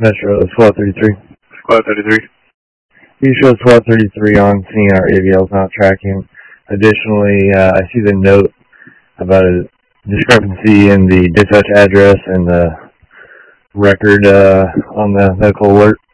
Metro, Squad 33. Squad 33. You show Squad 33 on scene. Our AVL is not tracking. Additionally, I see the note about a discrepancy in the dispatch address and the record on the medical alert.